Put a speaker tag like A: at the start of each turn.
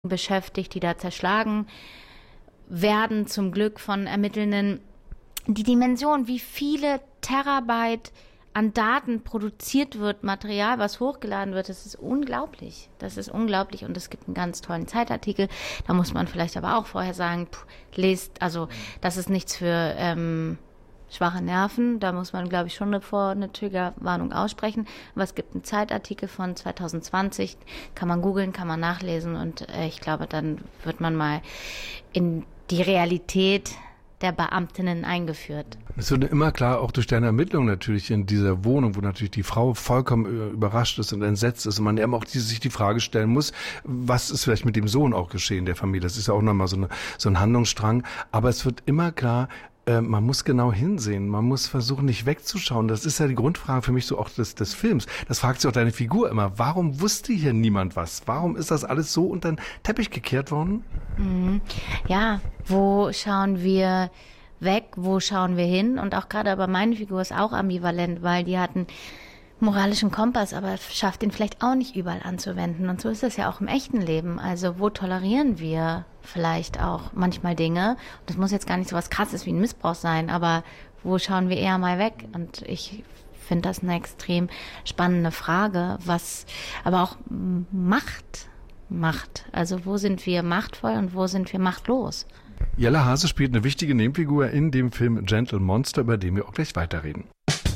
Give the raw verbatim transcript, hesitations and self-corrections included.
A: beschäftigt, die da zerschlagen werden, zum Glück von Ermittelnden. Die Dimension, wie viele Terabyte an Daten produziert wird, Material, was hochgeladen wird, das ist unglaublich. Das ist unglaublich und es gibt einen ganz tollen Zeitartikel. Da muss man vielleicht aber auch vorher sagen, pff, lest, also das ist nichts für ähm, schwache Nerven. Da muss man, glaube ich, schon eine, vor, eine Triggerwarnung aussprechen. Aber es gibt einen Zeitartikel von zwanzig zwanzig, kann man googeln, kann man nachlesen und äh, ich glaube, dann wird man mal in die Realität der Beamtinnen eingeführt.
B: Es wird immer klar, auch durch deine Ermittlungen natürlich in dieser Wohnung, wo natürlich die Frau vollkommen überrascht ist und entsetzt ist und man eben auch die, sich die Frage stellen muss, was ist vielleicht mit dem Sohn auch geschehen, der Familie. Das ist ja auch nochmal so, eine, so ein Handlungsstrang. Aber es wird immer klar, äh, man muss genau hinsehen, man muss versuchen, nicht wegzuschauen. Das ist ja die Grundfrage für mich so auch des, des Films. Das fragt sich auch deine Figur immer. Warum wusste hier niemand was? Warum ist das alles so unter den Teppich gekehrt worden?
A: Mhm. Ja, wo schauen wir weg, wo schauen wir hin? Und auch gerade aber meine Figur ist auch ambivalent, weil die hat einen moralischen Kompass, aber schafft ihn vielleicht auch nicht überall anzuwenden. Und so ist es ja auch im echten Leben. Also wo tolerieren wir vielleicht auch manchmal Dinge? Und das muss jetzt gar nicht so was Krasses wie ein Missbrauch sein, aber wo schauen wir eher mal weg? Und ich finde das eine extrem spannende Frage, was aber auch Macht macht. Also wo sind wir machtvoll und wo sind wir machtlos?
B: Jelle Hase spielt eine wichtige Nebenfigur in dem Film Gentle Monster, über den wir auch gleich weiterreden.